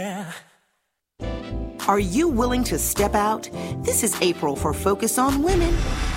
Are you willing to step out? This is April for Focus on Women.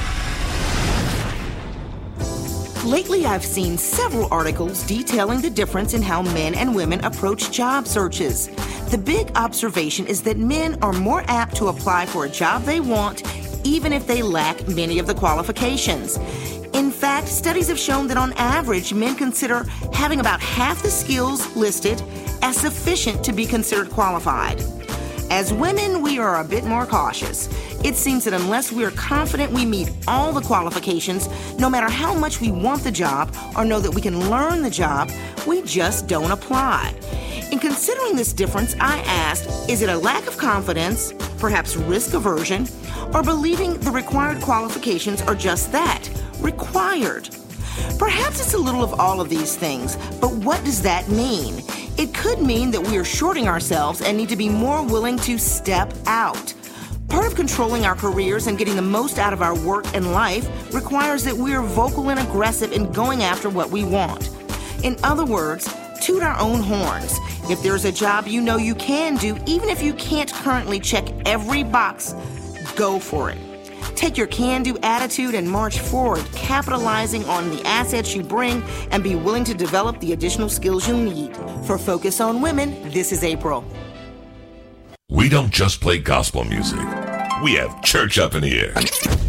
Lately, I've seen several articles detailing the difference in how men and women approach job searches. The big observation is that men are more apt to apply for a job they want, even if they lack many of the qualifications. In fact, studies have shown that on average, men consider having about half the skills listed as sufficient to be considered qualified. As women, we are a bit more cautious. It seems that unless we are confident we meet all the qualifications, no matter how much we want the job or know that we can learn the job, we just don't apply. In considering this difference, I asked, is it a lack of confidence, perhaps risk aversion, or believing the required qualifications are just that, required? Perhaps it's a little of all of these things, but what does that mean? It could mean that we are shorting ourselves and need to be more willing to step out. Part of controlling our careers and getting the most out of our work and life requires that we are vocal and aggressive in going after what we want. In other words, toot our own horns. If there's a job you know you can do, even if you can't currently check every box, go for it. Take your can-do attitude and march forward, capitalizing on the assets you bring and be willing to develop the additional skills you'll need. For Focus on Women, this is April. We don't just play gospel music. We have church up in here.